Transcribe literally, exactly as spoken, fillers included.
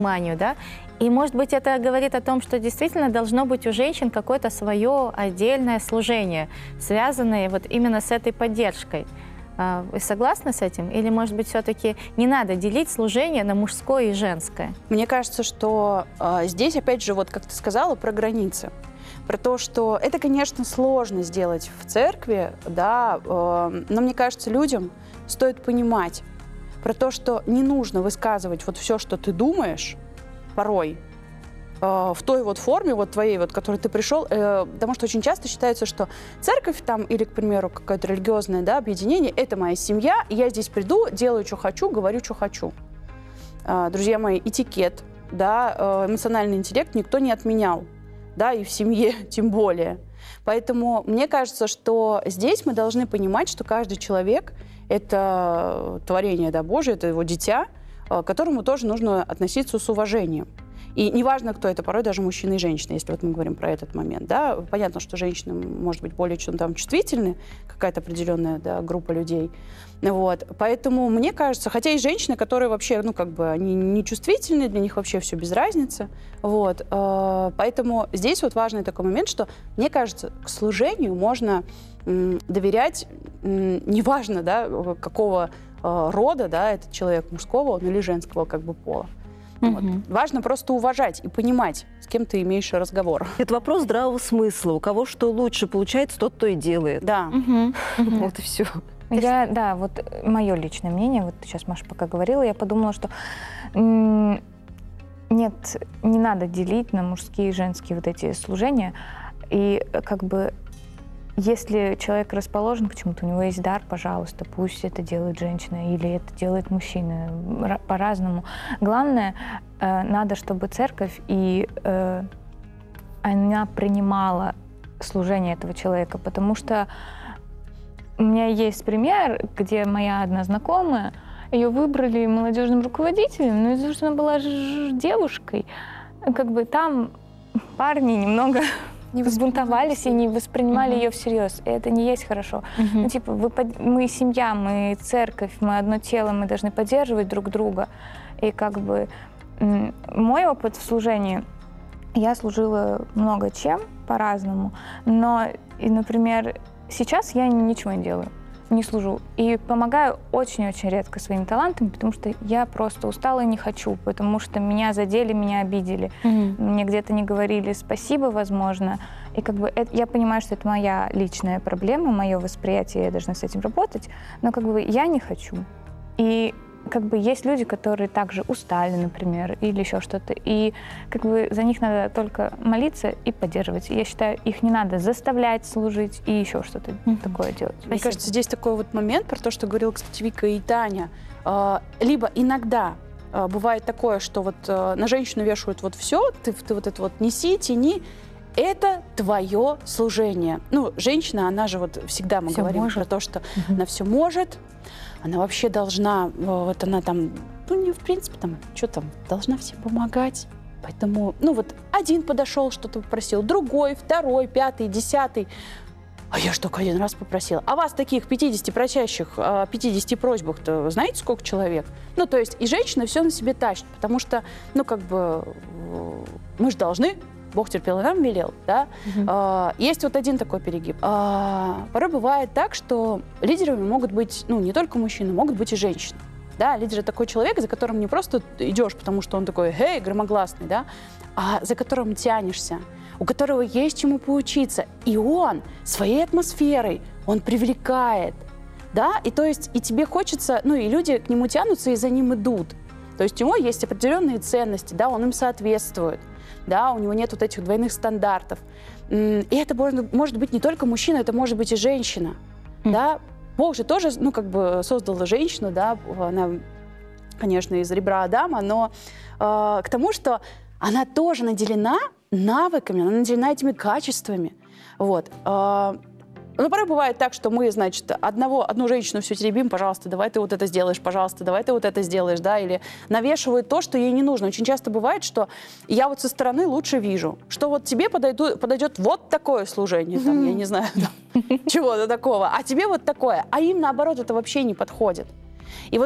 пониманию, да. И, может быть, это говорит о том, что действительно должно быть у женщин какое-то свое отдельное служение, связанное вот именно с этой поддержкой. Вы согласны с этим? Или, может быть, все-таки не надо делить служение на мужское и женское? Мне кажется, что э, здесь, опять же, вот как ты сказала, про границы. Про то, что это, конечно, сложно сделать в церкви, да, э, но мне кажется, людям стоит понимать про то, что не нужно высказывать вот все, что ты думаешь, порой, в той вот форме, вот твоей, вот, к которой ты пришел, э, потому что очень часто считается, что церковь там или, к примеру, какое-то религиозное, да, объединение, это моя семья, и я здесь приду, делаю, что хочу, говорю, что хочу. Э, друзья мои, этикет, да, э, эмоциональный интеллект никто не отменял, да, и в семье тем более. Поэтому мне кажется, что здесь мы должны понимать, что каждый человек — это творение, да, Божие, это его дитя, к которому тоже нужно относиться с уважением. И неважно, кто это, порой даже мужчина и женщина, если вот мы говорим про этот момент. Да? Понятно, что женщины, может быть, более чем там чувствительны, какая-то определенная, да, группа людей. Вот. Поэтому мне кажется, хотя есть женщины, которые вообще, ну, как бы, они не чувствительны, для них вообще все без разницы. Вот. Поэтому здесь вот важный такой момент, что, мне кажется, к служению можно доверять, неважно, да, какого рода, да, этот человек, мужского он или женского, как бы, пола. Угу. Вот. Важно просто уважать и понимать, с кем ты имеешь разговор. Это вопрос здравого смысла. У кого что лучше получается, тот то и делает. Да. Угу. Вот и все. Я, да, вот мое личное мнение, вот сейчас Маша пока говорила, я подумала, что м- нет, не надо делить на мужские и женские вот эти служения. И как бы если человек расположен к чему-то, у него есть дар, пожалуйста, пусть это делает женщина или это делает мужчина, по-разному. Главное, э, надо, чтобы церковь и э, она принимала служение этого человека, потому что у меня есть пример, где моя одна знакомая, ее выбрали молодежным руководителем, но из-за того, что она была девушкой, как бы там парни немного не взбунтовались и не воспринимали uh-huh. ее всерьез. И это не есть хорошо. Uh-huh. Ну, типа, вы, мы семья, мы церковь, мы одно тело, мы должны поддерживать друг друга. И как бы мой опыт в служении, я служила много чем по-разному, но, и, например, сейчас я ничего не делаю, не служу. И помогаю очень-очень редко своими талантами, потому что я просто устала и не хочу, потому что меня задели, меня обидели. Mm-hmm. Мне где-то не говорили спасибо, возможно. И как бы это, я понимаю, что это моя личная проблема, мое восприятие, я должна с этим работать, но как бы я не хочу. И как бы есть люди, которые также устали, например, или еще что-то, и как бы за них надо только молиться и поддерживать. Я считаю, их не надо заставлять служить и еще что-то mm-hmm. такое делать. Мне Спасибо. кажется, здесь такой вот момент про то, что говорила, кстати, Вика и Таня. Либо иногда бывает такое, что вот на женщину вешают вот все, ты, ты вот это вот неси, тяни. Это твое служение. Ну, женщина, она же вот всегда мы все говорим может. про то, что угу. она все может, она вообще должна, вот она там, ну, не в принципе, там, что там, должна всем помогать. Поэтому, ну, вот один подошел, что-то попросил, другой, второй, пятый, десятый. А я ж только один раз попросила. А вас таких пятидесяти просящих, пятидесяти просьбах-то знаете, сколько человек? Ну, то есть и женщина все на себе тащит, потому что, ну, как бы, мы же должны. Бог терпел и нам велел, да. Uh-huh. А, есть вот один такой перегиб. А, порой бывает так, что лидерами могут быть, ну, не только мужчины, могут быть и женщины. Да, лидер — такой человек, за которым не просто идешь, потому что он такой, эй, громогласный, да, а за которым тянешься, у которого есть чему поучиться. И он своей атмосферой, он привлекает, да, и то есть и тебе хочется, ну, и люди к нему тянутся и за ним идут. То есть у него есть определенные ценности, да, он им соответствует. Да, у него нет вот этих двойных стандартов. И это может, может быть не только мужчина, это может быть и женщина. Mm. Да? Бог же тоже, ну, как бы создал женщину, да, она, конечно, из ребра Адама, но э, к тому, что она тоже наделена навыками, она наделена этими качествами. Вот. Э, Ну, порой бывает так, что мы, значит, одного, одну женщину все теребим, пожалуйста, давай ты вот это сделаешь, пожалуйста, давай ты вот это сделаешь, да, или навешивают то, что ей не нужно. Очень часто бывает, что я вот со стороны лучше вижу, что вот тебе подойду, подойдет вот такое служение, там, я не знаю, чего-то такого, а тебе вот такое, а им, наоборот, это вообще не подходит. И вот